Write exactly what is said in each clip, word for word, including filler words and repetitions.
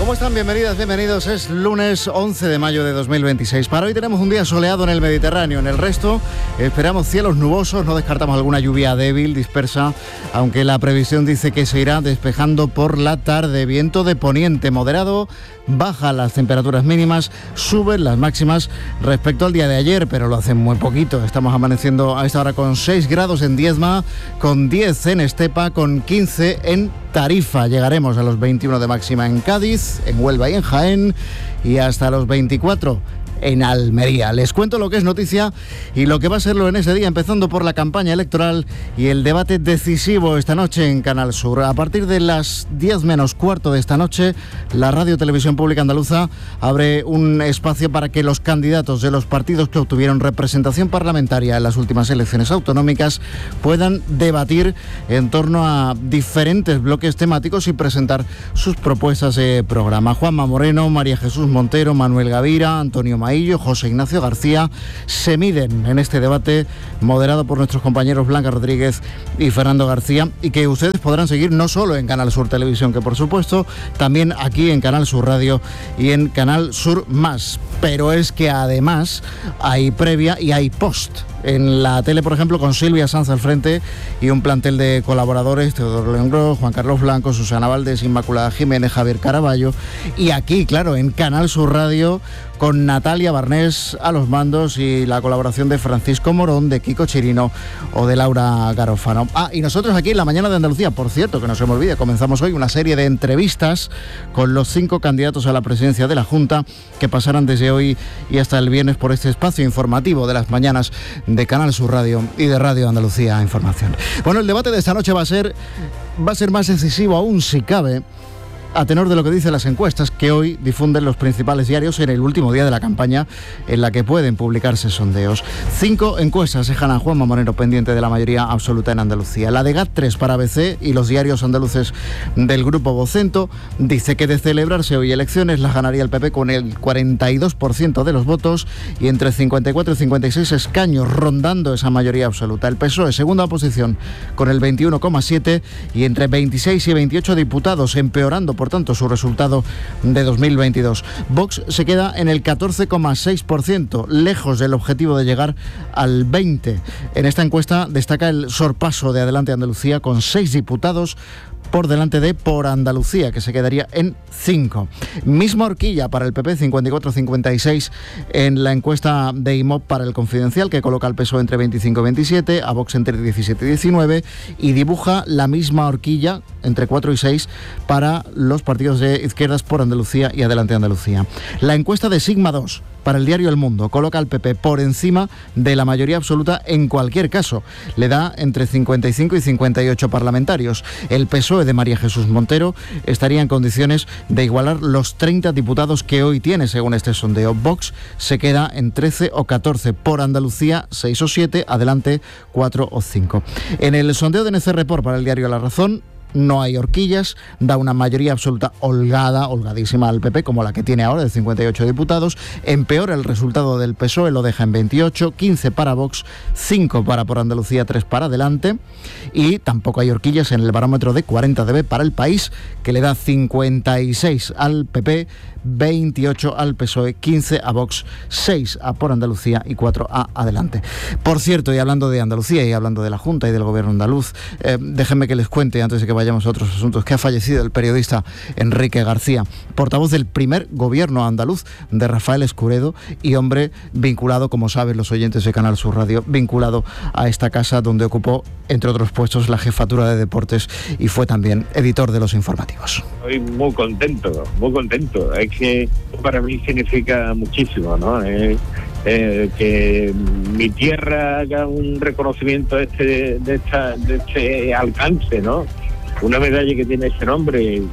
¿Cómo están? Bienvenidas, bienvenidos. Es lunes once de mayo de dos mil veintiséis. Para hoy tenemos un día soleado en el Mediterráneo. En el resto esperamos cielos nubosos, no descartamos alguna lluvia débil, dispersa, aunque la previsión dice que se irá despejando por la tarde. Viento de poniente moderado, bajan las temperaturas mínimas, suben las máximas respecto al día de ayer, pero lo hacen muy poquito. Estamos amaneciendo a esta hora con seis grados en Diezma, con diez en Estepa, con quince en Tarifa. Llegaremos a los veintiuno de máxima en Cádiz, en Huelva y en Jaén, y hasta los veinticuatro en Almería. Les cuento lo que es noticia y lo que va a serlo en ese día, empezando por la campaña electoral y el debate decisivo esta noche en Canal Sur. A partir de las diez menos cuarto de esta noche, la Radio Televisión Pública Andaluza abre un espacio para que los candidatos de los partidos que obtuvieron representación parlamentaria en las últimas elecciones autonómicas puedan debatir en torno a diferentes bloques temáticos y presentar sus propuestas de programa. Juanma Moreno, María Jesús Montero, Manuel Gavira, Antonio Maillo, José Ignacio García se miden en este debate moderado por nuestros compañeros Blanca Rodríguez y Fernando García, y que ustedes podrán seguir no solo en Canal Sur Televisión, que por supuesto también aquí en Canal Sur Radio y en Canal Sur Más. Pero es que además hay previa y hay post. En la tele, por ejemplo, con Silvia Sanz al frente y un plantel de colaboradores: Teodoro León Gros, Juan Carlos Blanco, Susana Valdés, Inmaculada Jiménez, Javier Caraballo. Y aquí, claro, en Canal Sur Radio, con Natalia Barnés a los mandos y la colaboración de Francisco Morón, de Kiko Chirino o de Laura Garofano. Ah, y nosotros aquí en La Mañana de Andalucía, por cierto, que no se me olvide, comenzamos hoy una serie de entrevistas con los cinco candidatos a la presidencia de la Junta que pasarán desde hoy y hasta el viernes por este espacio informativo de las mañanas de Canal Sur Radio y de Radio Andalucía Información. Bueno, el debate de esta noche va a ser, va a ser más decisivo aún, si cabe, a tenor de lo que dicen las encuestas que hoy difunden los principales diarios en el último día de la campaña, en la que pueden publicarse sondeos. Cinco encuestas dejan a Juanma Moreno pendiente de la mayoría absoluta en Andalucía. La de GAT tres para A B C y los diarios andaluces del Grupo Vocento dice que de celebrarse hoy elecciones las ganaría el P P con el cuarenta y dos por ciento de los votos y entre cincuenta y cuatro y cincuenta y seis escaños, rondando esa mayoría absoluta. El P S O E, segunda posición, con el veintiuno coma siete y entre veintiséis y veintiocho diputados, empeorando por tanto su resultado de dos mil veintidós. Vox se queda en el catorce coma seis por ciento, lejos del objetivo de llegar al veinte por ciento. En esta encuesta destaca el sorpaso de Adelante Andalucía, con seis diputados por delante de Por Andalucía, que se quedaría en cinco. Misma horquilla para el P P, cincuenta y cuatro a cincuenta y seis en la encuesta de I M O P para el Confidencial, que coloca al P S O E entre veinticinco y veintisiete, a Vox entre diecisiete y diecinueve, y dibuja la misma horquilla entre cuatro y seis para los partidos de izquierdas Por Andalucía y Adelante Andalucía. La encuesta de Sigma dos para el diario El Mundo coloca al P P por encima de la mayoría absoluta en cualquier caso. Le da entre cincuenta y cinco y cincuenta y ocho parlamentarios. El P S O E de María Jesús Montero estaría en condiciones de igualar los treinta diputados que hoy tiene según este sondeo. Vox se queda en trece o catorce, Por Andalucía seis o siete, Adelante cuatro o cinco. En el sondeo de N C Report para el diario La Razón no hay horquillas, da una mayoría absoluta holgada, holgadísima al P P, como la que tiene ahora, de cincuenta y ocho diputados. Empeora el resultado del P S O E, lo deja en veintiocho, quince para Vox, cinco para Por Andalucía, tres para Adelante. Y tampoco hay horquillas en el barómetro de cuarenta D B para El País, que le da cincuenta y seis al P P, veintiocho al P S O E, quince a Vox, seis a Por Andalucía y cuatro a Adelante. Por cierto, y hablando de Andalucía y hablando de la Junta y del Gobierno andaluz, eh, déjenme que les cuente, antes de que vayamos a otros asuntos, que ha fallecido el periodista Enrique García, portavoz del primer gobierno andaluz de Rafael Escuredo y hombre vinculado, como saben los oyentes de Canal Sur Radio, vinculado a esta casa donde ocupó, entre otros puestos, la jefatura de deportes y fue también editor de los informativos. Estoy muy contento, muy contento. Es que para mí significa muchísimo, ¿no? Eh, eh, que mi tierra haga un reconocimiento de este, de esta, de este alcance, ¿no? Una medalla que tiene ese nombre y,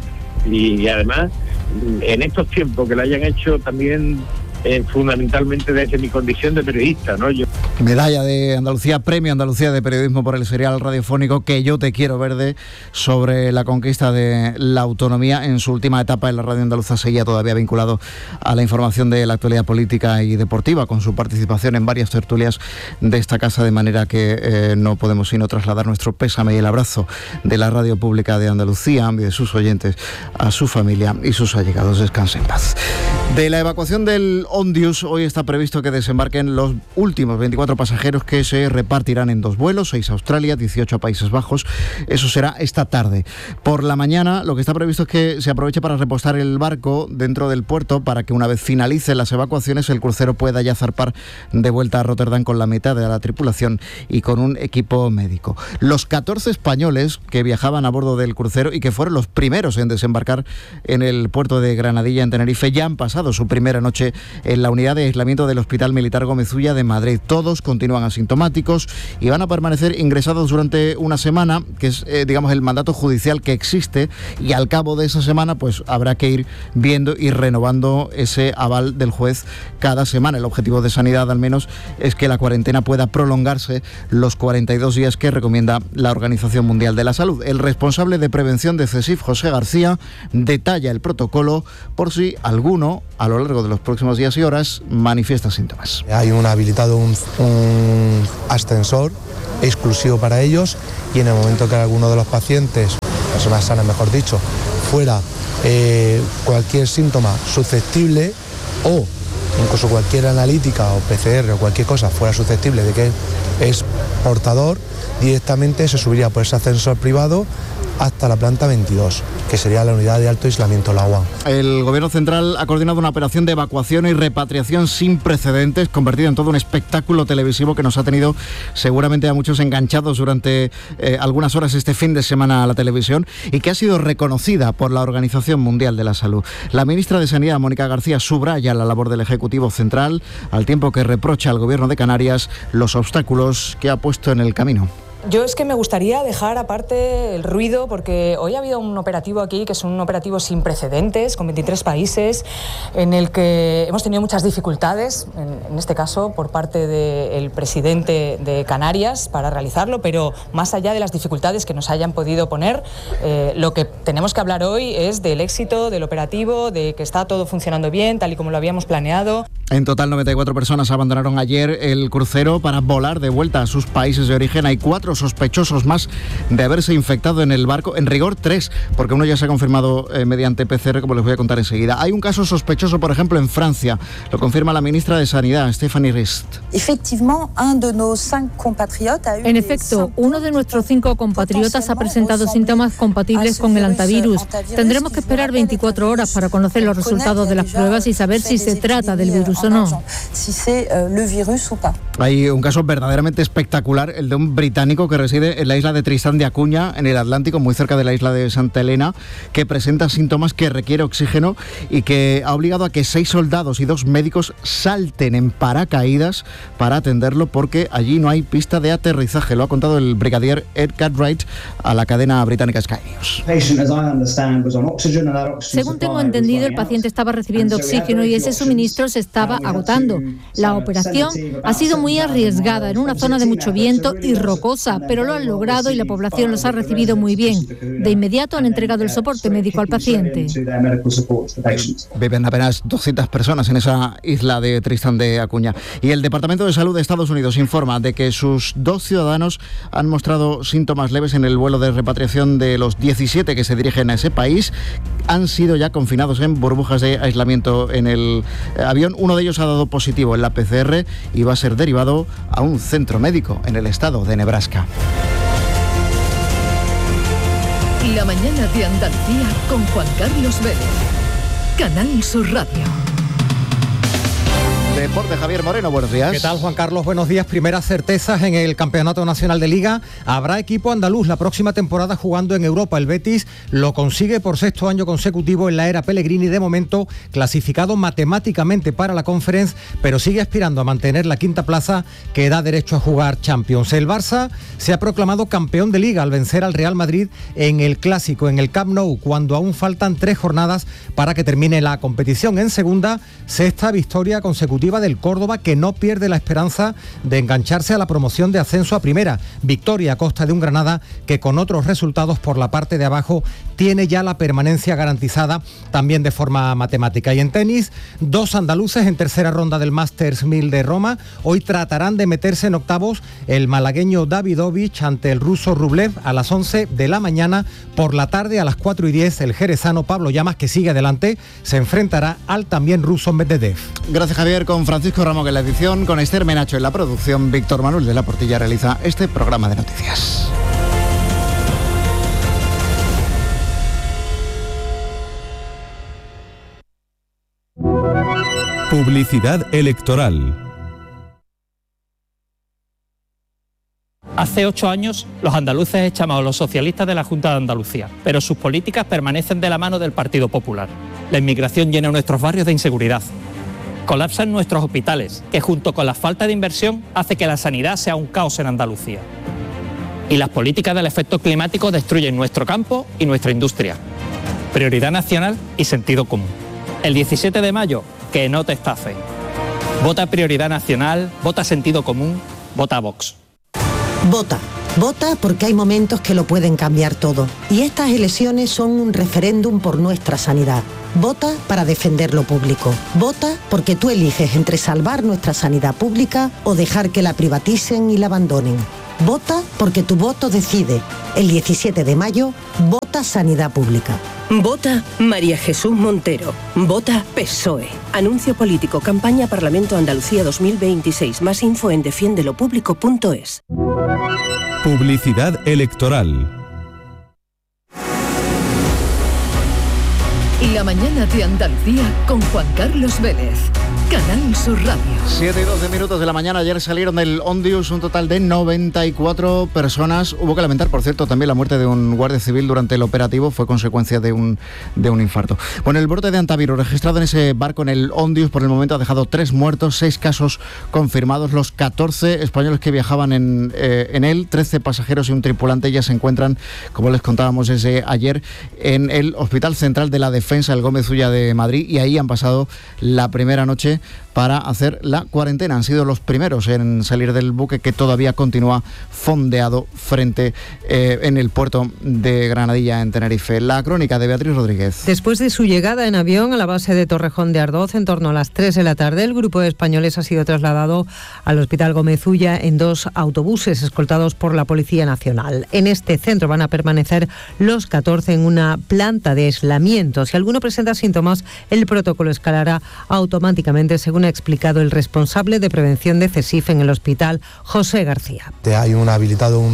y además en estos tiempos que la hayan hecho también eh, fundamentalmente desde mi condición de periodista, ¿no? Yo Medalla de Andalucía, Premio Andalucía de Periodismo por el serial radiofónico Que yo te quiero verde, sobre la conquista de la autonomía. En su última etapa en la radio andaluza seguía todavía vinculado a la información de la actualidad política y deportiva, con su participación en varias tertulias de esta casa, de manera que eh, no podemos sino trasladar nuestro pésame y el abrazo de la radio pública de Andalucía y de sus oyentes a su familia y sus allegados. Descanse en paz. De la evacuación del Ondius, hoy está previsto que desembarquen los últimos veinticuatro pasajeros, que se repartirán en dos vuelos, seis a Australia, dieciocho a Países Bajos. Eso será esta tarde. Por la mañana lo que está previsto es que se aproveche para repostar el barco dentro del puerto, para que una vez finalicen las evacuaciones el crucero pueda ya zarpar de vuelta a Rotterdam con la mitad de la tripulación y con un equipo médico. Los catorce españoles que viajaban a bordo del crucero y que fueron los primeros en desembarcar en el puerto de Granadilla, en Tenerife, ya han pasado su primera noche en la unidad de aislamiento del Hospital Militar Gómez Ulla de Madrid. Todos continúan asintomáticos y van a permanecer ingresados durante una semana, que es, eh, digamos, el mandato judicial que existe, y al cabo de esa semana pues habrá que ir viendo y renovando ese aval del juez cada semana. El objetivo de Sanidad, al menos, es que la cuarentena pueda prolongarse los cuarenta y dos días que recomienda la Organización Mundial de la Salud. El responsable de prevención de CESIF, José García, detalla el protocolo por si alguno a lo largo de los próximos días y horas manifiesta síntomas. Hay un habilitado un, un ascensor exclusivo para ellos, y en el momento que alguno de los pacientes, personas sanas mejor dicho, fuera eh, cualquier síntoma susceptible, o incluso cualquier analítica o P C R o cualquier cosa fuera susceptible de que es portador, directamente se subiría por ese ascensor privado hasta la planta veintidós, que sería la unidad de alto aislamiento, la U A M. El Gobierno Central ha coordinado una operación de evacuación y repatriación sin precedentes, convertida en todo un espectáculo televisivo que nos ha tenido seguramente a muchos enganchados durante eh, algunas horas este fin de semana a la televisión, y que ha sido reconocida por la Organización Mundial de la Salud. La ministra de Sanidad, Mónica García, subraya la labor del Ejecutivo Central, al tiempo que reprocha al Gobierno de Canarias los obstáculos que ha puesto en el camino. Yo es que me gustaría dejar aparte el ruido, porque hoy ha habido un operativo aquí que es un operativo sin precedentes, con veintitrés países, en el que hemos tenido muchas dificultades, en, en este caso por parte del presidente de Canarias, para realizarlo, pero más allá de las dificultades que nos hayan podido poner, eh, lo que tenemos que hablar hoy es del éxito del operativo, de que está todo funcionando bien, tal y como lo habíamos planeado. En total, noventa y cuatro personas abandonaron ayer el crucero para volar de vuelta a sus países de origen. Hay cuatro sospechosos más de haberse infectado en el barco. En rigor, tres, porque uno ya se ha confirmado eh, mediante P C R, como les voy a contar enseguida. Hay un caso sospechoso, por ejemplo, en Francia. Lo confirma la ministra de Sanidad, Stéphanie Rist. En efecto, uno de nuestros cinco compatriotas ha presentado síntomas compatibles con el antivirus. Tendremos que esperar veinticuatro horas para conocer los resultados de las pruebas y saber si se trata del virus o no. Hay un caso verdaderamente espectacular, el de un británico que reside en la isla de Tristán de Acuña, en el Atlántico, muy cerca de la isla de Santa Elena, que presenta síntomas, que requiere oxígeno y que ha obligado a que seis soldados y dos médicos salten en paracaídas para atenderlo, porque allí no hay pista de aterrizaje. Lo ha contado el brigadier Ed Cartwright a la cadena británica Sky News. Según tengo entendido, el paciente estaba recibiendo oxígeno y ese suministro se estaba agotando. La operación ha sido muy arriesgada en una zona de mucho viento y rocosa, pero lo han logrado y la población los ha recibido muy bien. De inmediato han entregado el soporte médico al paciente. Viven apenas doscientas personas en esa isla de Tristán de Acuña. Y el Departamento de Salud de Estados Unidos informa de que sus dos ciudadanos han mostrado síntomas leves en el vuelo de repatriación de los diecisiete que se dirigen a ese país. Han sido ya confinados en burbujas de aislamiento en el avión. Uno de ellos ha dado positivo en la P C R y va a ser derivado a un centro médico en el estado de Nebraska. La mañana de Andalucía con Juan Carlos Vélez. Canal Sur Radio. Deporte, Javier Moreno, buenos días. ¿Qué tal, Juan Carlos? Buenos días. Primeras certezas en el Campeonato Nacional de Liga. Habrá equipo andaluz la próxima temporada jugando en Europa. El Betis lo consigue por sexto año consecutivo en la era Pellegrini, de momento clasificado matemáticamente para la Conference, pero sigue aspirando a mantener la quinta plaza que da derecho a jugar Champions. El Barça se ha proclamado campeón de Liga al vencer al Real Madrid en el Clásico, en el Camp Nou, cuando aún faltan tres jornadas para que termine la competición. En segunda, sexta victoria consecutiva exclusiva del Córdoba, que no pierde la esperanza de engancharse a la promoción de ascenso a primera. Victoria a costa de un Granada que con otros resultados por la parte de abajo tiene ya la permanencia garantizada también de forma matemática. Y en tenis, dos andaluces en tercera ronda del Masters mil de Roma. Hoy tratarán de meterse en octavos el malagueño Davidovich ante el ruso Rublev a las once de la mañana. Por la tarde a las cuatro y diez el jerezano Pablo Llamas, que sigue adelante, se enfrentará al también ruso Medvedev. Gracias, Javier. Con Francisco Ramos en la edición, con Esther Menacho en la producción, Víctor Manuel de la Portilla realiza este programa de noticias. Publicidad electoral. Hace ocho años los andaluces echamos a los socialistas de la Junta de Andalucía, pero sus políticas permanecen de la mano del Partido Popular. La inmigración llena nuestros barrios de inseguridad. Colapsan nuestros hospitales, que junto con la falta de inversión hace que la sanidad sea un caos en Andalucía. Y las políticas del efecto climático destruyen nuestro campo y nuestra industria. Prioridad nacional y sentido común. El diecisiete de mayo, que no te estafe. Vota Prioridad Nacional, vota Sentido Común, vota Vox. Vota. Vota porque hay momentos que lo pueden cambiar todo. Y estas elecciones son un referéndum por nuestra sanidad. Vota para defender lo público. Vota porque tú eliges entre salvar nuestra sanidad pública o dejar que la privaticen y la abandonen. Vota porque tu voto decide. El diecisiete de mayo, vota Sanidad Pública. Vota María Jesús Montero. Vota P S O E. Anuncio político. Campaña Parlamento Andalucía dos mil veintiséis. Más info en defiende lo público punto es. Publicidad electoral. La mañana de Andalucía con Juan Carlos Vélez. Canal Sur Radio. siete y doce minutos de la mañana. Ayer salieron del Ondius un total de noventa y cuatro personas. Hubo que lamentar, por cierto, también la muerte de un guardia civil durante el operativo. Fue consecuencia de un, de un infarto. Bueno, el brote de antivirus registrado en ese barco en el Ondius por el momento ha dejado tres muertos, seis casos confirmados. Los catorce españoles que viajaban en, eh, en él, trece pasajeros y un tripulante ya se encuentran, como les contábamos desde ayer, en el Hospital Central de la Defensa, el Gómez Ulla de Madrid, y ahí han pasado la primera noche para hacer la cuarentena. Han sido los primeros en salir del buque, que todavía continúa fondeado frente eh, en el puerto de Granadilla, en Tenerife. La crónica de Beatriz Rodríguez. Después de su llegada en avión a la base de Torrejón de Ardoz en torno a las tres de la tarde, el grupo de españoles ha sido trasladado al Hospital Gómez Ulla en dos autobuses escoltados por la Policía Nacional. En este centro van a permanecer los catorce en una planta de aislamiento. Si alguno presenta síntomas, el protocolo escalará automáticamente, según ha explicado el responsable de prevención de CESIF en el hospital, José García. Hay un habilitado un,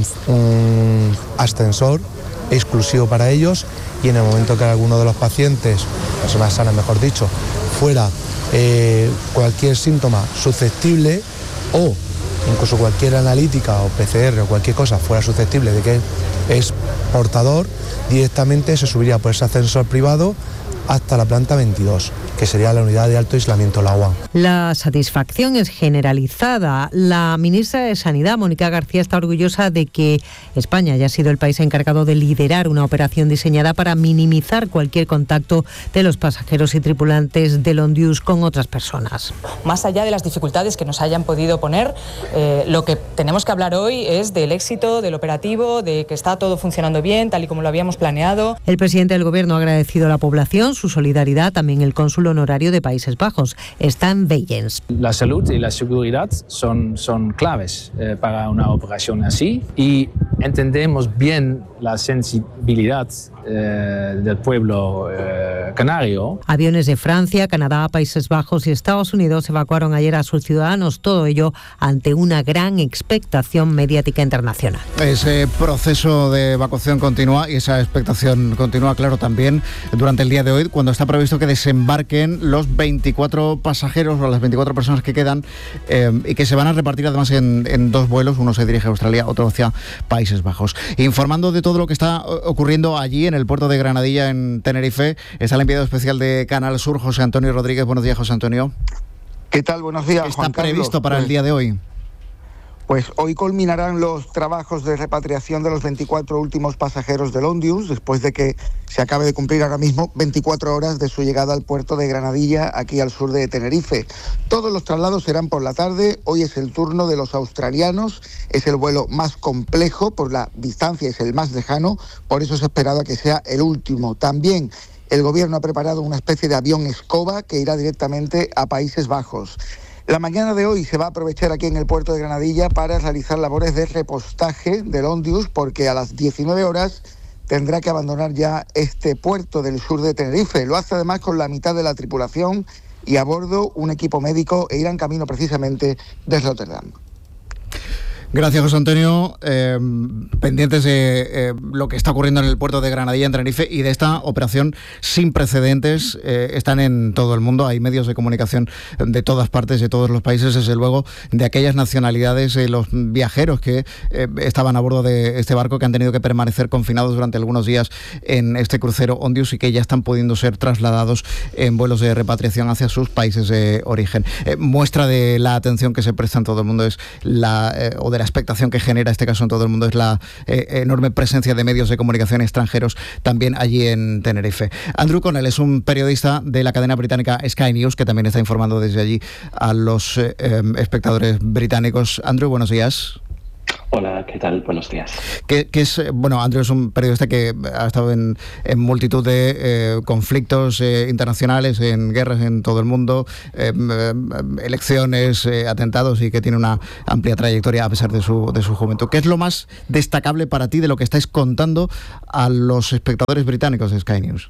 un ascensor exclusivo para ellos, y en el momento que alguno de los pacientes, personas sanas mejor dicho, fuera eh, cualquier síntoma susceptible, o incluso cualquier analítica o P C R o cualquier cosa fuera susceptible de que es portador, directamente se subiría por ese ascensor privado hasta la planta veintidós, que sería la unidad de alto aislamiento, la U A M. La satisfacción es generalizada. La ministra de Sanidad, Mónica García, está orgullosa de que España haya sido el país encargado de liderar una operación diseñada para minimizar cualquier contacto de los pasajeros y tripulantes del Ondius con otras personas. Más allá de las dificultades que nos hayan podido poner, eh, lo que tenemos que hablar hoy es del éxito del operativo, de que está todo funcionando bien, tal y como lo habíamos planeado. El presidente del Gobierno ha agradecido a la población su solidaridad. También el cónsul honorario de Países Bajos, Stan Weyens. La salud y la seguridad son, son claves eh, para una operación así, y entendemos bien la sensibilidad eh, del pueblo eh, canario. Aviones de Francia, Canadá, Países Bajos y Estados Unidos evacuaron ayer a sus ciudadanos, todo ello ante una gran expectación mediática internacional. Ese proceso de evacuación continúa, y esa expectación continúa, claro, también durante el día de hoy, cuando está previsto que desembarquen los veinticuatro pasajeros o las veinticuatro personas que quedan eh, y que se van a repartir además en, en dos vuelos. Uno se dirige a Australia, otro hacia Países Bajos. Informando de todo lo que está ocurriendo allí en el puerto de Granadilla, en Tenerife, está el enviado especial de Canal Sur, José Antonio Rodríguez. Buenos días, José Antonio. ¿Qué tal? Buenos días, ¿Qué está Juan Carlos? previsto para pues, el día de hoy? Pues hoy culminarán los trabajos de repatriación de los veinticuatro últimos pasajeros del Ondius, después de que se acabe de cumplir ahora mismo veinticuatro horas de su llegada al puerto de Granadilla, aquí al sur de Tenerife. Todos los traslados serán por la tarde. Hoy es el turno de los australianos. Es el vuelo más complejo por la distancia, es el más lejano, por eso se esperaba que sea el último. También el gobierno ha preparado una especie de avión escoba que irá directamente a Países Bajos. La mañana de hoy se va a aprovechar aquí en el puerto de Granadilla para realizar labores de repostaje del Ondius, porque a las diecinueve horas tendrá que abandonar ya este puerto del sur de Tenerife. Lo hace además con la mitad de la tripulación y a bordo un equipo médico, e irán camino precisamente desde Rotterdam. Gracias, José Antonio. Eh, pendientes de eh, lo que está ocurriendo en el puerto de Granadilla, en Tenerife, y de esta operación sin precedentes. Eh, están en todo el mundo, hay medios de comunicación de todas partes, de todos los países, desde luego, de aquellas nacionalidades, eh, los viajeros que eh, estaban a bordo de este barco, que han tenido que permanecer confinados durante algunos días en este crucero Ondius y que ya están pudiendo ser trasladados en vuelos de repatriación hacia sus países de origen. Eh, muestra de la atención que se presta en todo el mundo es la, eh, o de la expectación que genera este caso en todo el mundo es la eh, enorme presencia de medios de comunicación extranjeros también allí en Tenerife. Andrew Connell es un periodista de la cadena británica Sky News, que también está informando desde allí a los eh, eh, espectadores británicos. Andrew, buenos días. Hola, ¿qué tal? Buenos días. Que, que es, bueno, Andrew es un periodista que ha estado en, en multitud de eh, conflictos eh, internacionales, en guerras en todo el mundo, eh, eh, elecciones, eh, atentados, y que tiene una amplia trayectoria a pesar de su, de su juventud. ¿Qué es lo más destacable para ti de lo que estáis contando a los espectadores británicos de Sky News?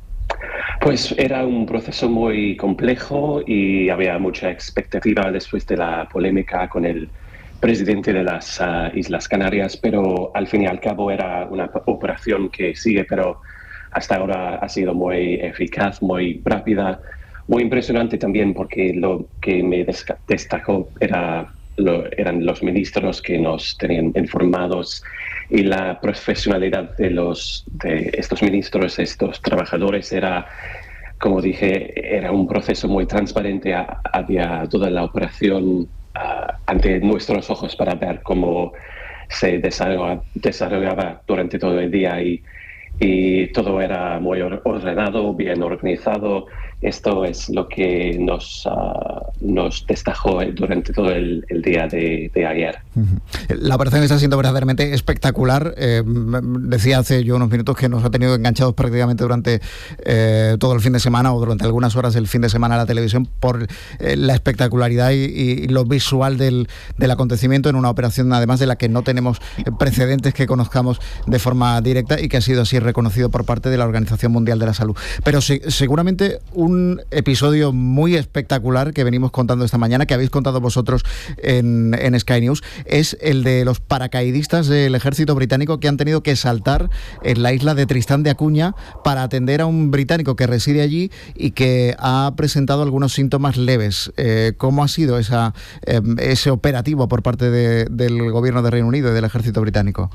Pues era un proceso muy complejo y había mucha expectativa después de la polémica con el presidente de las uh, Islas Canarias, pero al fin y al cabo era una operación que sigue, pero hasta ahora ha sido muy eficaz, muy rápida, muy impresionante también, porque lo que me destacó era, lo, eran los ministros que nos tenían informados y la profesionalidad de, los, de estos ministros, estos trabajadores. Era, como dije, era un proceso muy transparente, había toda la operación Uh, ante nuestros ojos para ver cómo se desarrollaba, desarrollaba durante todo el día, y, y todo era muy ordenado, bien organizado. Esto es lo que nos, uh, nos destacó durante todo el, el día de, de ayer. La operación está siendo verdaderamente espectacular. Eh, decía hace yo unos minutos que nos ha tenido enganchados prácticamente durante eh, todo el fin de semana, o durante algunas horas del fin de semana, a la televisión, por eh, la espectacularidad y, y lo visual del, del acontecimiento, en una operación además de la que no tenemos precedentes que conozcamos de forma directa, y que ha sido así reconocido por parte de la Organización Mundial de la Salud. Pero sí, seguramente un un episodio muy espectacular que venimos contando esta mañana, que habéis contado vosotros en, en Sky News, es el de los paracaidistas del ejército británico que han tenido que saltar en la isla de Tristán de Acuña para atender a un británico que reside allí y que ha presentado algunos síntomas leves. Eh, ¿Cómo ha sido esa, eh, ese operativo por parte de, del gobierno de Reino Unido y del ejército británico?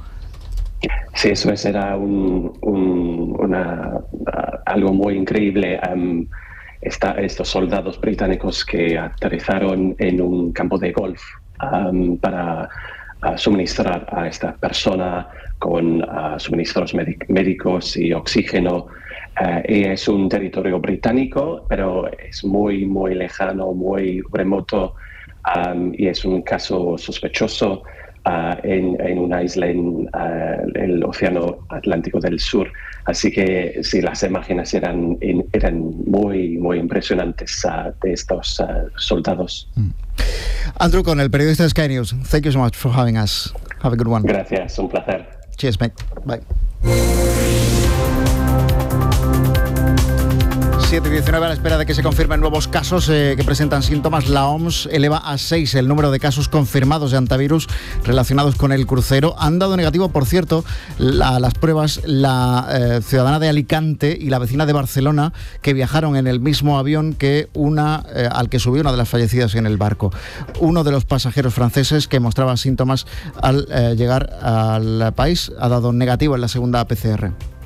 Sí, eso era un, un, una, uh, algo muy increíble. Um, esta, estos soldados británicos que aterrizaron en un campo de golf um, para uh, suministrar a esta persona con uh, suministros médicos y oxígeno. Uh, y es un territorio británico, pero es muy, muy lejano, muy remoto, um, y es un caso sospechoso uh, en, en una isla en uh, el Océano Atlántico del Sur. Así que sí, las imágenes eran, eran muy, muy impresionantes uh, de estos uh, soldados. Mm. Andrew Connell, periodista de Sky News. Thank you so much for having us. Have a good one. Gracias, un placer. Cheers, mate. Bye. siete y diecinueve, a la espera de que se confirmen nuevos casos eh, que presentan síntomas. La O M S eleva a seis el número de casos confirmados de hantavirus relacionados con el crucero. Han dado negativo, por cierto, la, las pruebas la eh, ciudadana de Alicante y la vecina de Barcelona, que viajaron en el mismo avión que una eh, al que subió una de las fallecidas en el barco. Uno de los pasajeros franceses, que mostraba síntomas al eh, llegar al país, ha dado negativo en la segunda P C R.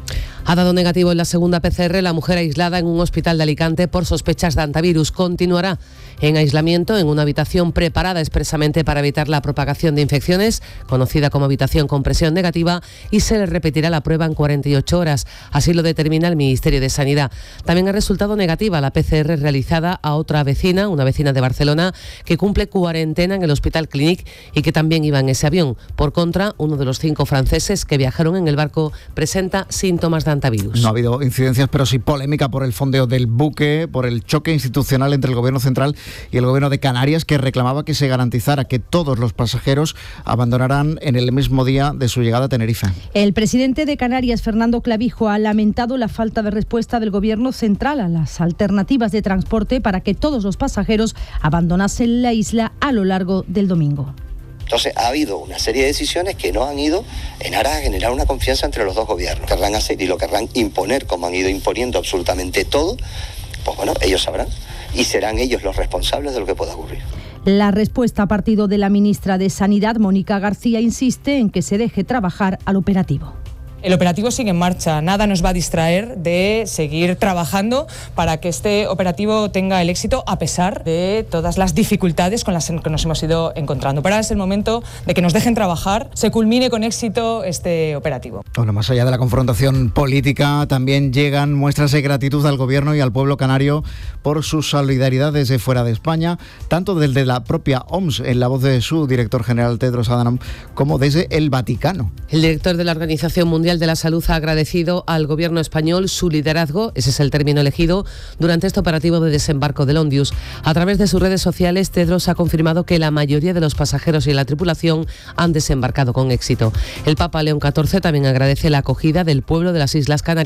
Ha dado negativo en la segunda P C R la mujer aislada en un hospital de Alicante por sospechas de antivirus. Continuará en aislamiento en una habitación preparada expresamente para evitar la propagación de infecciones, conocida como habitación con presión negativa, y se le repetirá la prueba en cuarenta y ocho horas. Así lo determina el Ministerio de Sanidad. También ha resultado negativa la P C R realizada a otra vecina, una vecina de Barcelona, que cumple cuarentena en el Hospital Clínic y que también iba en ese avión. Por contra, uno de los cinco franceses que viajaron en el barco presenta síntomas de antivirus. No ha habido incidencias, pero sí polémica por el fondeo del buque, por el choque institucional entre el Gobierno central y el Gobierno de Canarias, que reclamaba que se garantizara que todos los pasajeros abandonaran en el mismo día de su llegada a Tenerife. El presidente de Canarias, Fernando Clavijo, ha lamentado la falta de respuesta del Gobierno central a las alternativas de transporte para que todos los pasajeros abandonasen la isla a lo largo del domingo. Entonces ha habido una serie de decisiones que no han ido en aras a generar una confianza entre los dos gobiernos. Querrán hacer y lo querrán imponer, como han ido imponiendo absolutamente todo, pues bueno, ellos sabrán y serán ellos los responsables de lo que pueda ocurrir. La respuesta ha partido de la ministra de Sanidad, Mónica García, insiste en que se deje trabajar al operativo. El operativo sigue en marcha, nada nos va a distraer de seguir trabajando para que este operativo tenga el éxito a pesar de todas las dificultades con las que nos hemos ido encontrando. Pero ahora es el momento de que nos dejen trabajar, se culmine con éxito este operativo. Bueno, más allá de la confrontación política, también llegan muestras de gratitud al Gobierno y al pueblo canario por su solidaridad desde fuera de España, tanto desde la propia O M S, en la voz de su director general Tedros Adhanom, como desde el Vaticano. El director de la Organización Mundial de la Salud ha agradecido al Gobierno español su liderazgo, ese es el término elegido, durante este operativo de desembarco del Ondius. A través de sus redes sociales, Tedros ha confirmado que la mayoría de los pasajeros y la tripulación han desembarcado con éxito. El Papa León catorce también agradece la acogida del pueblo de las Islas Canarias